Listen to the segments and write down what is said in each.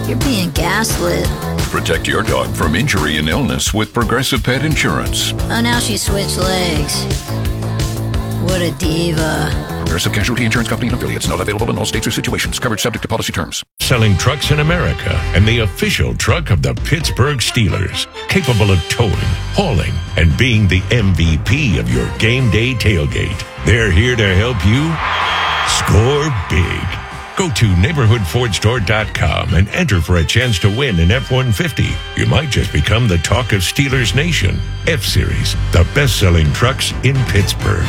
You're being gaslit. Protect your dog from injury and illness with Progressive Pet Insurance. Oh, now she switched legs. What a diva. Progressive Casualty Insurance Company and affiliates. Not available in all states or situations. Coverage subject to policy terms. Selling trucks in America and the official truck of the Pittsburgh Steelers. Capable of towing, hauling, and being the MVP of your game day tailgate. They're here to help you score big. Go to neighborhoodfordstore.com and enter for a chance to win an F-150. You might just become the talk of Steelers Nation. F-Series, the best-selling trucks in Pittsburgh.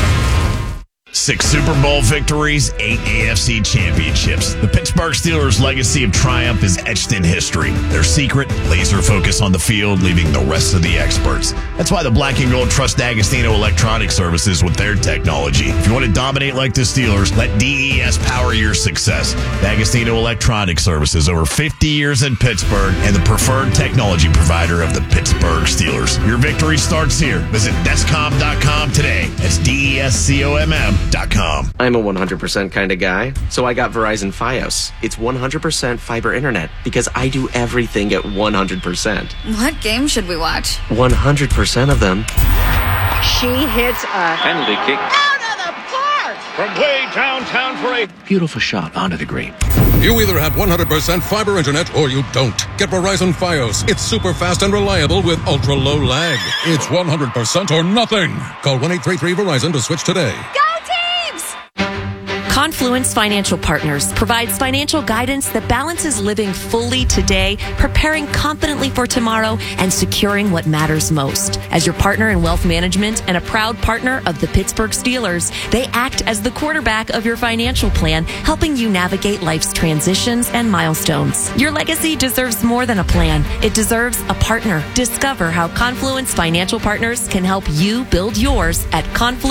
6 Super Bowl victories, 8 AFC championships. The Pittsburgh Steelers' legacy of triumph is etched in history. Their secret, laser focus on the field, leaving the rest of the experts. That's why the Black and Gold trust D'Agostino Electronic Services with their technology. If you want to dominate like the Steelers, let DES power your success. D'Agostino Electronic Services, over 50 years in Pittsburgh, and the preferred technology provider of the Pittsburgh Steelers. Your victory starts here. Visit Descom.com today. That's DESCOMM.com. I'm a 100% kind of guy, so I got Verizon Fios. It's 100% fiber internet because I do everything at 100%. What game should we watch? 100% of them. She hits a penalty kick out of the park from way downtown for a beautiful shot onto the green. You either have 100% fiber internet or you don't. Get Verizon Fios. It's super fast and reliable with ultra low lag. It's 100% or nothing. Call 1-833-VERIZON to switch today. Go Teams! Confluence Financial Partners provides financial guidance that balances living fully today, preparing confidently for tomorrow, and securing what matters most. As your partner in wealth management and a proud partner of the Pittsburgh Steelers, they act as the quarterback of your financial plan, helping you navigate life's transitions and milestones. Your legacy deserves more than a plan. It deserves a partner. Discover how Confluence Financial Partners can help you build yours at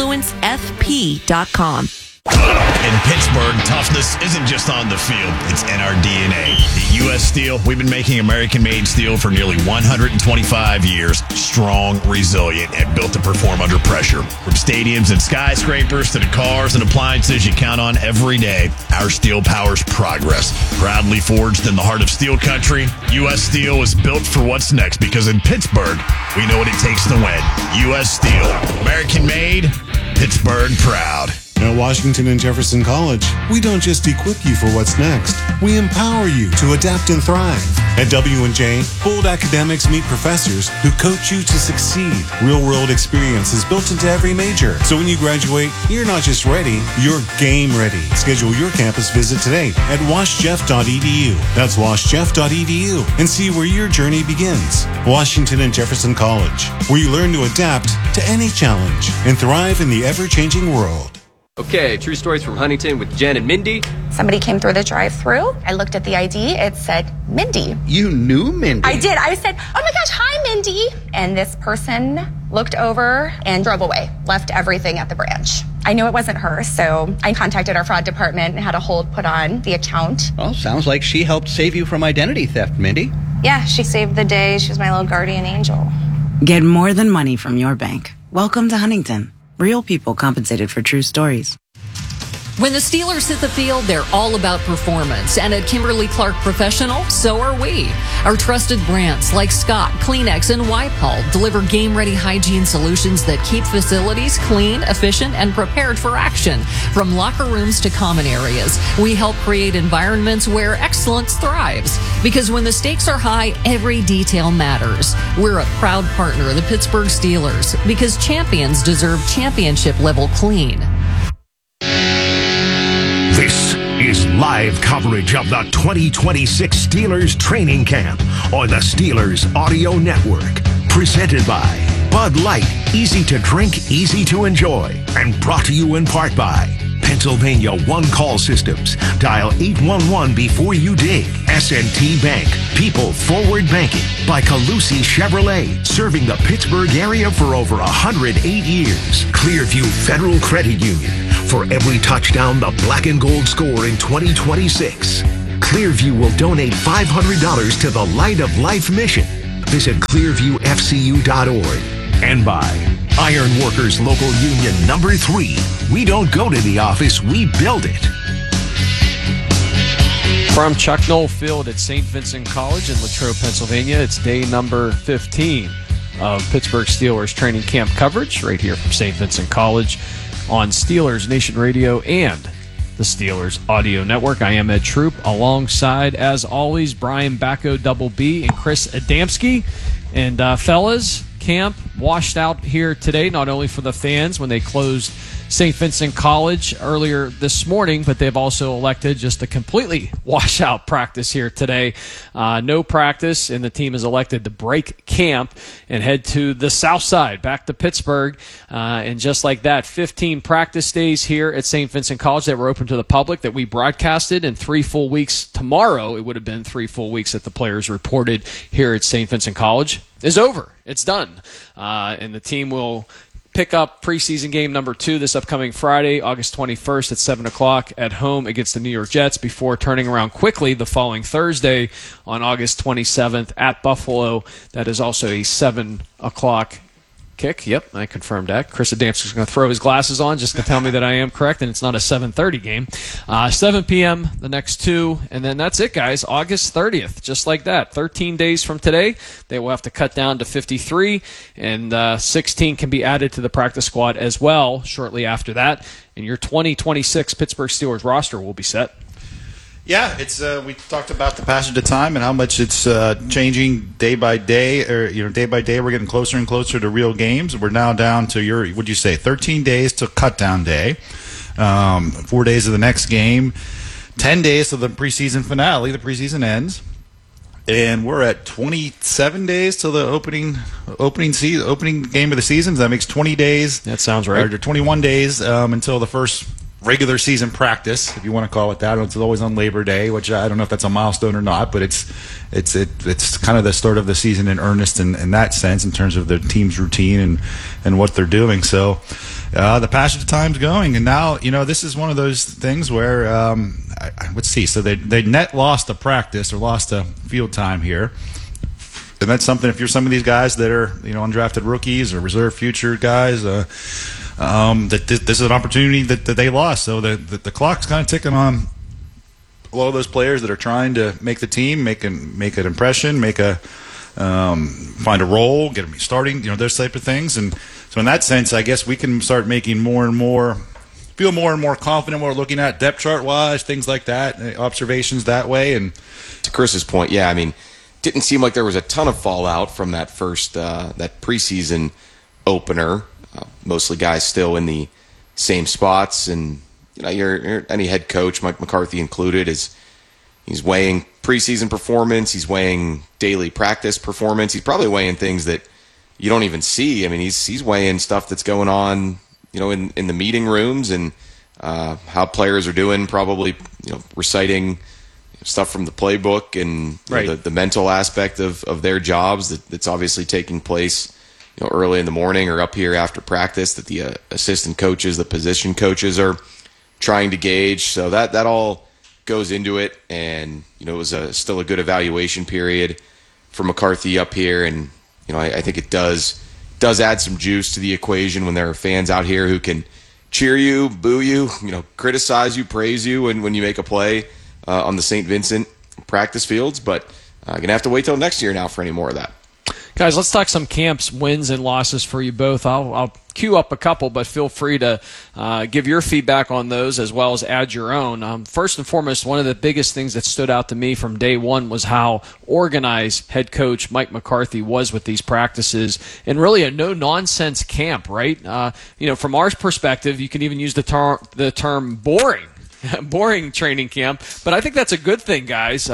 confluencefp.com. In Pittsburgh, toughness isn't just on the field, it's in our DNA. At U.S. Steel, we've been making American-made steel for nearly 125 years. Strong, resilient, and built to perform under pressure. From stadiums and skyscrapers to the cars and appliances you count on every day, our steel powers progress. Proudly forged in the heart of steel country, U.S. Steel is built for what's next because in Pittsburgh, we know what it takes to win. U.S. Steel, American-made, Pittsburgh proud. At Washington and Jefferson College, we don't just equip you for what's next. We empower you to adapt and thrive. At W&J, bold academics meet professors who coach you to succeed. Real-world experience is built into every major. So when you graduate, you're not just ready, you're game ready. Schedule your campus visit today at washjeff.edu. That's washjeff.edu and see where your journey begins. Washington and Jefferson College, where you learn to adapt to any challenge and thrive in the ever-changing world. Okay, true stories from Huntington with Jen and Mindy. Somebody came through the drive-thru. I looked at the ID. It said Mindy. You knew Mindy? I did. I said, oh my gosh, hi, Mindy. And this person looked over and drove away, left everything at the branch. I knew it wasn't her, so I contacted our fraud department and had a hold put on the account. Well, sounds like she helped save you from identity theft, Mindy. Yeah, she saved the day. She was my little guardian angel. Get more than money from your bank. Welcome to Huntington. Real people compensated for true stories. When the Steelers hit the field, they're all about performance. And at Kimberly-Clark Professional, so are we. Our trusted brands like Scott, Kleenex, and Wipe-All deliver game-ready hygiene solutions that keep facilities clean, efficient, and prepared for action. From locker rooms to common areas, we help create environments where excellence thrives. Because when the stakes are high, every detail matters. We're a proud partner of the Pittsburgh Steelers because champions deserve championship-level clean. This is live coverage of the 2026 Steelers training camp on the Steelers Audio Network. Presented by Bud Light, easy to drink, easy to enjoy. And brought to you in part by Pennsylvania One Call Systems. Dial 811 before you dig. S&T Bank, people forward banking. By Calusi Chevrolet, serving the Pittsburgh area for over 108 years. Clearview Federal Credit Union. For every touchdown the black and gold score in 2026, Clearview will donate $500 to the Light of Life mission. Visit clearviewfcu.org. And by Iron Workers Local Union Number 3. We don't go to the office, we build it. From Chuck Noll Field at St. Vincent College in Latrobe, Pennsylvania, it's day number 15 of Pittsburgh Steelers training camp coverage right here from St. Vincent College on Steelers Nation Radio and the Steelers Audio Network. I am Ed Troop, alongside, as always, Brian Bacco, Double B, and Chris Adamski. And fellas, camp washed out here today, not only for the fans when they closed St. Vincent College earlier this morning, but they've also elected just to completely wash out practice here today. No practice, and the team has elected to break camp and head to the south side, back to Pittsburgh. And just like that, 15 practice days here at St. Vincent College that were open to the public that we broadcasted, and 3 full weeks tomorrow. It would have been 3 full weeks that the players reported here at St. Vincent College is over. It's done. And the team will pick up preseason game number 2 this upcoming Friday, August 21st at 7 o'clock at home against the New York Jets, before turning around quickly the following Thursday on August 27th at Buffalo. That is also a 7 o'clock kick. Yep, I confirmed that. Chris Adamski is going to throw his glasses on just to tell me that I am correct, and it's not a 7:30 game. 7 p.m. the next 2, and then that's it, guys. August 30th, just like that. 13 days from today, they will have to cut down to 53, and 16 can be added to the practice squad as well shortly after that, and your 2026 Pittsburgh Steelers roster will be set. Yeah, it's we talked about the passage of time and how much it's changing day by day, or day by day we're getting closer and closer to real games. We're now down to what'd you say, 13 days to cut down day, 4 days of the next game, 10 days to the preseason finale. The preseason ends, and we're at 27 days to the opening game of the season. So that makes 20 days. That sounds right. Or 21 days until the first regular season practice, if you want to call it that. It's always on Labor Day, which I don't know if that's a milestone or not, but it's kind of the start of the season in earnest in that sense, in terms of the team's routine and what they're doing. So the passage of time's going, and now this is one of those things where let's see. So they net lost a practice or lost a field time here. And that's something, if you're some of these guys that are undrafted rookies or reserve future guys, that this is an opportunity that they lost. So the clock's kind of ticking on a lot of those players that are trying to make the team, make an impression, find a role, get them starting, those type of things. And so in that sense, I guess we can start making feel more and more confident when we're looking at depth chart wise, things like that, observations that way. And to Chris's point, yeah, I mean, didn't seem like there was a ton of fallout from that first that preseason opener. Mostly guys still in the same spots, and any head coach, Mike McCarthy included, he's weighing preseason performance, he's weighing daily practice performance, he's probably weighing things that you don't even see. I mean, he's weighing stuff that's going on, in the meeting rooms, and how players are doing, probably reciting stuff from the playbook, and the mental aspect of their jobs that's obviously taking place early in the morning or up here after practice, that the assistant coaches, the position coaches are trying to gauge. So that all goes into it, and it was still a good evaluation period for McCarthy up here, and I think it does add some juice to the equation when there are fans out here who can cheer you, boo you, criticize you, praise you when you make a play on the St. Vincent practice fields. But gonna have to wait till next year now for any more of that. Guys, let's talk some camps, wins and losses for you both. I'll queue up a couple, but feel free to give your feedback on those as well as add your own. First and foremost, one of the biggest things that stood out to me from day one was how organized head coach Mike McCarthy was with these practices, and really a no-nonsense camp, right? From our perspective, you can even use the term boring. Boring training camp, but I think that's a good thing, guys.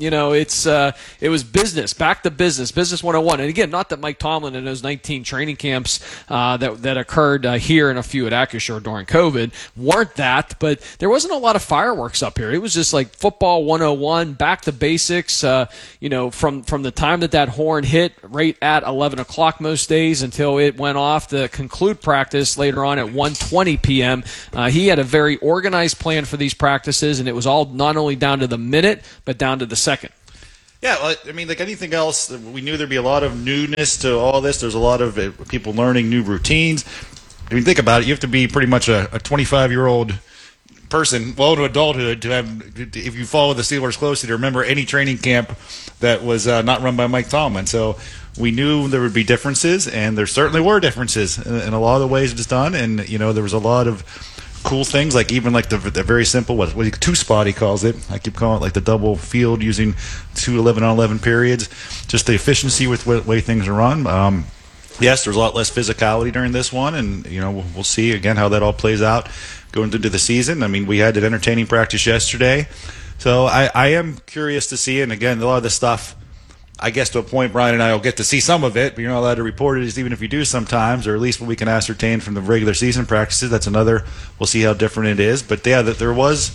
It was business, back to business 101. And again, not that Mike Tomlin and those 19 training camps that occurred here and a few at Acrisure during COVID weren't that, but there wasn't a lot of fireworks up here. It was just like football 101, back to basics. From the time that horn hit right at 11 o'clock most days until it went off to conclude practice later on at 1:20 p.m. He had a very organized plan for these practices, and it was all not only down to the minute, but down to the second. Yeah, well, I mean, like anything else, we knew there'd be a lot of newness to all this. There's a lot of people learning new routines. I mean, think about it. You have to be pretty much a 25-year-old person, well to adulthood, to have, if you follow the Steelers closely, to remember any training camp that was not run by Mike Tomlin. So we knew there would be differences, and there certainly were differences in a lot of the ways it's done. And there was a lot of cool things, like even like the very simple what two-spot he calls it. I keep calling it like the double field using 2 11-on-11 periods. Just the efficiency with the way things are run. Yes, there's a lot less physicality during this one, and we'll see again how that all plays out going into the season. I mean, we had an entertaining practice yesterday, so I am curious to see. And again, a lot of the stuff, I guess to a point, Brian and I will get to see some of it, but you're not allowed to report it, even if you do sometimes, or at least what we can ascertain from the regular season practices. That's another. We'll see how different it is. But yeah, there was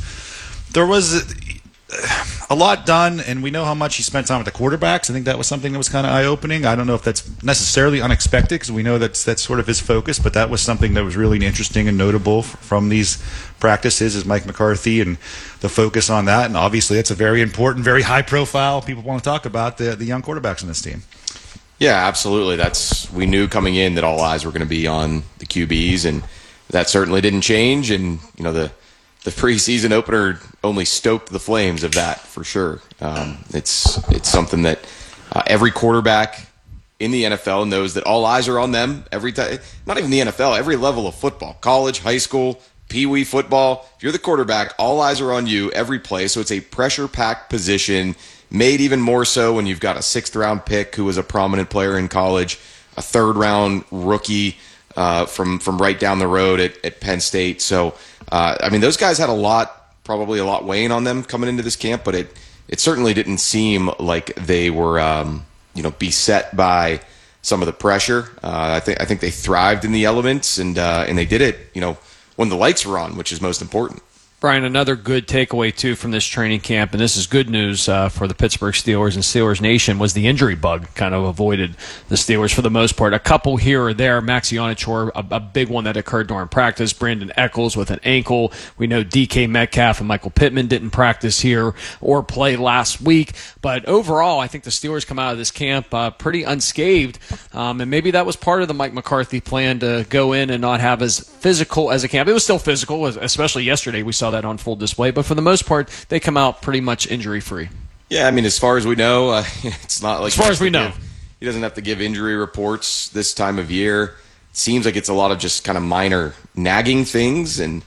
a lot done, and we know how much he spent time with the quarterbacks. I think that was something that was kind of eye-opening. I don't know if that's necessarily unexpected, because we know that's sort of his focus, but that was something that was really interesting and notable from these practices, is Mike McCarthy and the focus on that. And obviously that's a very important, very high-profile, people want to talk about the young quarterbacks in this team. Yeah, absolutely. We knew coming in that all eyes were going to be on the QBs, and that certainly didn't change. And the preseason opener only stoked the flames of that, for sure. It's something that every quarterback in the NFL knows, that all eyes are on them every time. Not even the NFL, every level of football, college, high school, pee-wee football. If you're the quarterback, all eyes are on you every play. So it's a pressure-packed position, made even more so when you've got a 6th-round pick who was a prominent player in college, a 3rd-round rookie from right down the road at Penn State. So, those guys had probably a lot weighing on them coming into this camp, but it certainly didn't seem like they were, beset by some of the pressure. I think they thrived in the elements, and they did it, when the lights were on, which is most important. Brian, another good takeaway, too, from this training camp, and this is good news for the Pittsburgh Steelers and Steelers Nation, was the injury bug kind of avoided the Steelers for the most part. A couple here or there. Max Ionichor, a big one that occurred during practice. Brandon Echols with an ankle. We know DK Metcalf and Michael Pittman didn't practice here or play last week. But overall, I think the Steelers come out of this camp pretty unscathed. And maybe that was part of the Mike McCarthy plan, to go in and not have as physical as a camp. It was still physical, especially yesterday. We saw that on full display, but for the most part, they come out pretty much injury-free. Yeah, as far as we know, it's not like... As far as we know. He doesn't have to give injury reports this time of year. It seems like it's a lot of just kind of minor nagging things, and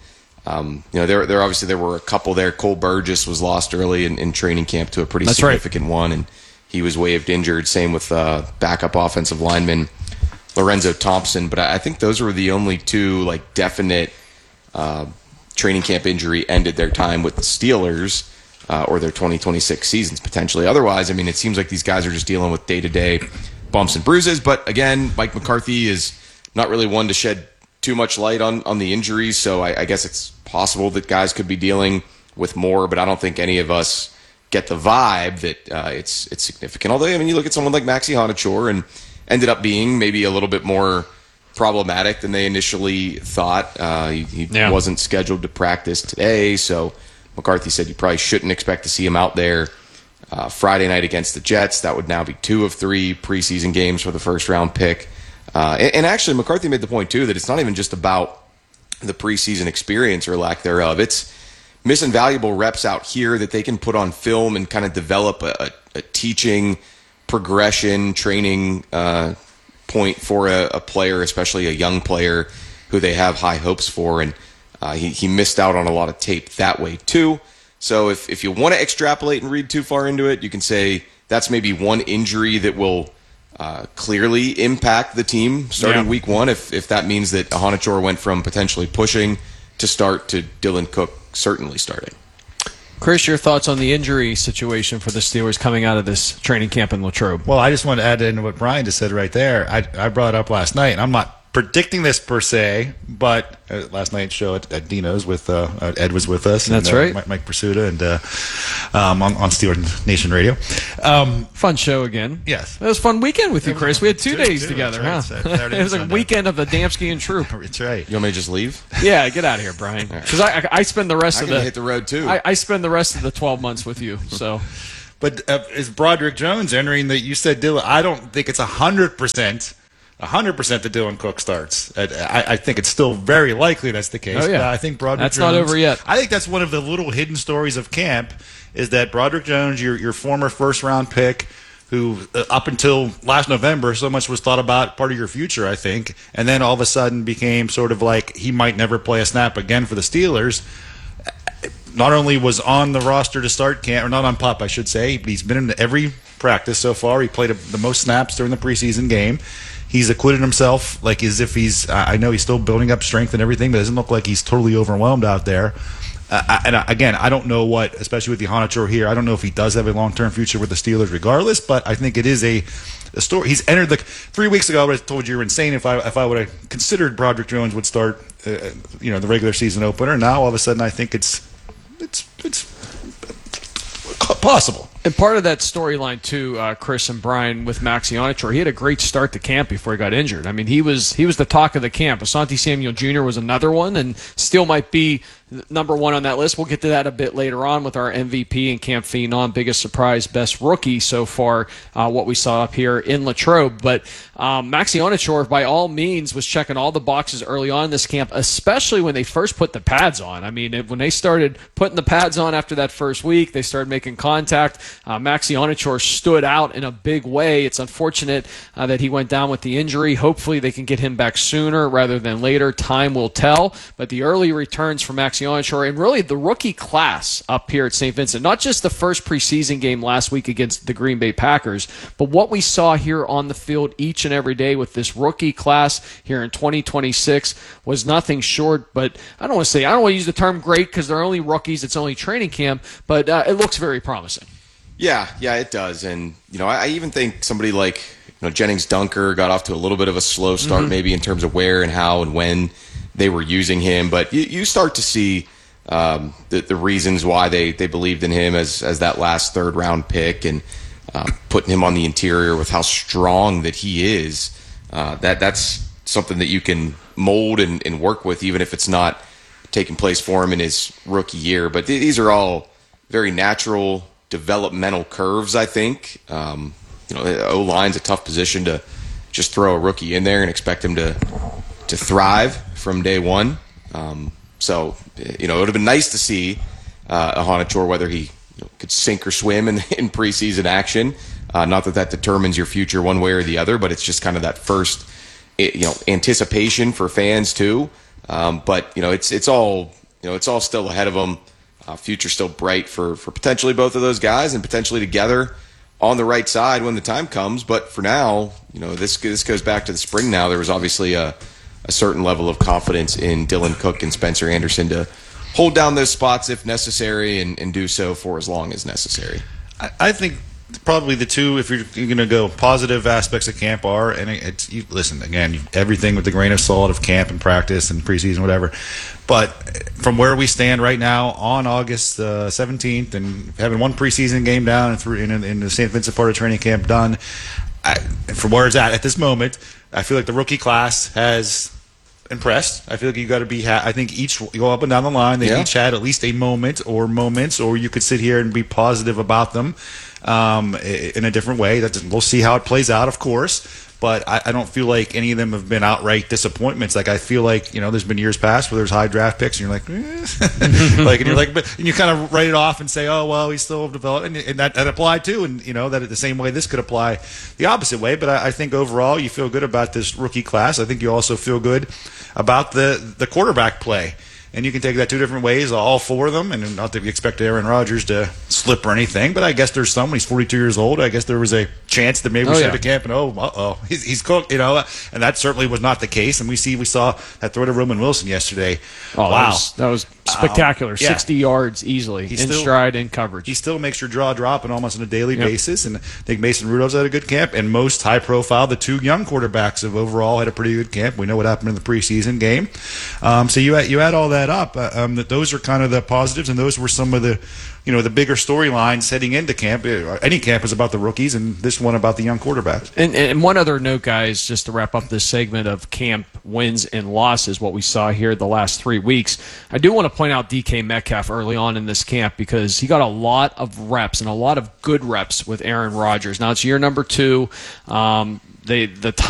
there obviously there were a couple there. Cole Burgess was lost early in training camp to a pretty significant one, and he was waived injured. Same with backup offensive lineman Lorenzo Thompson, but I think those were the only two definite training camp injury ended their time with the Steelers or their 2026 seasons potentially. Otherwise, it seems like these guys are just dealing with day-to-day bumps and bruises. But again, Mike McCarthy is not really one to shed too much light on the injuries, so I guess it's possible that guys could be dealing with more, but I don't think any of us get the vibe that it's significant. Although, you look at someone like Max Ionichor, and ended up being maybe a little bit more problematic than they initially thought. He wasn't scheduled to practice today, so McCarthy said you probably shouldn't expect to see him out there Friday night against the Jets. That would now be 2 of 3 preseason games for the 1st-round pick. And actually, McCarthy made the point, too, that it's not even just about the preseason experience or lack thereof. It's missing valuable reps out here that they can put on film and kind of develop a teaching progression, training point for a player, especially a young player who they have high hopes for, and he missed out on a lot of tape that way too. So if you want to extrapolate and read too far into it, you can say that's maybe one injury that will clearly impact the team starting week 1, if that means that Ionichor went from potentially pushing to start to Dylan Cook certainly starting. Chris, your thoughts on the injury situation for the Steelers coming out of this training camp in Latrobe? Well, I just want to add into what Brian just said right there. I brought it up last night, and I'm not predicting this per se, but last night's show at Dino's with Ed was with us. That's and, right. Mike Pursuta and on Steelers Nation Radio. Fun show again. Yes. It was a fun weekend with you, Chris. We had 2 days together, right. huh? It was a weekend of the Damsky and Troop. That's right. You want me to just leave? Yeah, get out of here, Brian. Because I spend the rest of the... hit the road, too. I spend the rest of the 12 months with you, so... But is Broderick Jones entering that you said, Dylan? I don't think it's 100%. 100% that Dylan Cook starts. I think it's still very likely that's the case. Oh, yeah. But I think Broderick That's Jones, not over yet. I think that's one of the little hidden stories of camp is that Broderick Jones, your former first-round pick, who up until last November so much was thought about part of your future, I think, and then all of a sudden became sort of like he might never play a snap again for the Steelers. Not only was on the roster to start camp, or not on PUP, I should say, but he's been in every practice so far. He played the most snaps during the preseason game. He's acquitted himself like as if he's, I know he's still building up strength and everything, but it doesn't look like he's totally overwhelmed out there. Again, I don't know what, especially with Ihonachor here, I don't know if he does have a long-term future with the Steelers regardless, but I think it is a story. He's entered 3 weeks ago, I told you were insane if I would have considered Broderick Jones would start the regular season opener. Now all of a sudden I think it's possible. And part of that storyline too, Chris and Brian, with Max Ihonachor, he had a great start to camp before he got injured. I mean, he was the talk of the camp. Asante Samuel Jr. was another one, and still might be number one on that list. We'll get to that a bit later on with our MVP and Camp Phenom, biggest surprise, best rookie so far, what we saw up here in Latrobe. But Max Ihonachor, by all means, was checking all the boxes early on in this camp, especially when they first put the pads on. I mean, when they started putting the pads on after that first week, they started making contact. Max Ihonachor stood out in a big way. It's unfortunate that he went down with the injury. Hopefully they can get him back sooner rather than later. Time will tell. But the early returns from Max Ihonachor and really the rookie class up here at St. Vincent, not just the first preseason game last week against the Green Bay Packers, but what we saw here on the field each and every day with this rookie class here in 2026 was nothing short. But I don't want to use the term great because they're only rookies. It's only training camp, but it looks very promising. Yeah, it does. And, I even think somebody like, Jennings Dunker got off to a little bit of a slow start, maybe in terms of where and how and when they were using him. But you start to see the reasons why they believed in him as that last third-round pick and putting him on the interior with how strong that he is. That's something that you can mold and work with, even if it's not taking place for him in his rookie year. But these are all very natural developmental curves, I think. O-line's a tough position to just throw a rookie in there and expect him to thrive from day one. So it would have been nice to see Ihonachor, whether he could sink or swim in preseason action. Not that determines your future one way or the other, but it's just kind of that first anticipation for fans too. But it's all still ahead of them. Future still bright for potentially both of those guys and potentially together on the right side when the time comes. But for now, this goes back to the spring now. There was obviously a certain level of confidence in Dylan Cook and Spencer Anderson to hold down those spots if necessary and do so for as long as necessary. I think probably the two, if you're going to go positive aspects of camp are, and listen, again, everything with the grain of salt of camp and practice and preseason, whatever. But from where we stand right now on August 17th and having one preseason game down and in the St. Vincent part of training camp done, from where it's at this moment, I feel like the rookie class has impressed. I feel like you got to be. I think each you go up and down the line. They each had at least a moment or moments, or you could sit here and be positive about them in a different way. We'll see how it plays out, of course. But I don't feel like any of them have been outright disappointments. Like I feel like there's been years past where there's high draft picks, and you're like, and you kind of write it off and say, oh well, he's still developing, and that applied too, and that the same way this could apply the opposite way. But I think overall you feel good about this rookie class. I think you also feel good about the quarterback play. And you can take that two different ways, all four of them. And not that we expect Aaron Rodgers to slip or anything, but I guess there's some. When he's 42 years old, I guess there was a chance that maybe we started camp and he's cooked, and that certainly was not the case. And we saw that throw to Roman Wilson yesterday. Oh, wow, that was spectacular. 60 yards easily stride in coverage. He still makes your jaw drop and almost on a daily basis. And I think Mason Rudolph's had a good camp, and most high profile, the two young quarterbacks have overall had a pretty good camp. We know what happened in the preseason game. So you had all that up. That those are kind of the positives, and those were some of the the bigger storylines heading into camp. Any camp is about the rookies, and this one about the young quarterbacks. And one other note, guys, just to wrap up this segment of camp wins and losses, what we saw here the last 3 weeks. I do want to point out DK Metcalf early on in this camp because he got a lot of reps and a lot of good reps with Aaron Rodgers. Now it's year number 2. The